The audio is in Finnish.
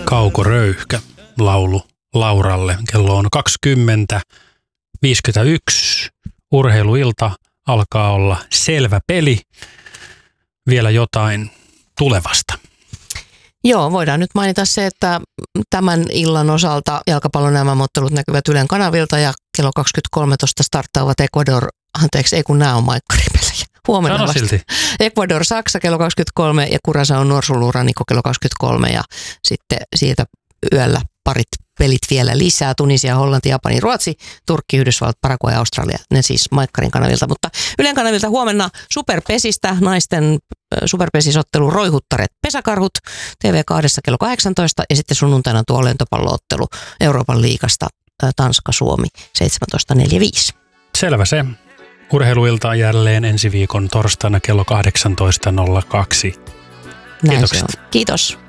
Kaukoröyhkä laulu Lauralle. Kello on 20:51. Urheiluilta alkaa olla selvä peli. Vielä jotain tulevasta. Joo, voidaan nyt mainita se, että tämän illan osalta jalkapallon MM-ottelut näkyvät Ylen kanavilta ja kello 20.13 starttaavat nämä on maikkaripelejä. Huomenna vasta. Silti. Ecuador-Saksa kello 23 ja Curaçao Norsulurannikko kello 23 ja sitten siitä yöllä parit pelit vielä lisää. Tunisia, Hollanti, Japani, Ruotsi, Turkki, Yhdysvallat, Paraguay ja Australia. Ne siis maikkarin kanavilta, mutta Ylen kanavilta huomenna superpesistä, naisten superpesisottelu Roihuttaret Pesäkarhut TV2 kello 18 ja sitten sunnuntaina tuo lentopalloottelu Euroopan liigasta Tanska-Suomi 17.45. Selvä se. Urheiluilta jälleen ensi viikon torstaina kello 18.02. Kiitokset. Kiitos.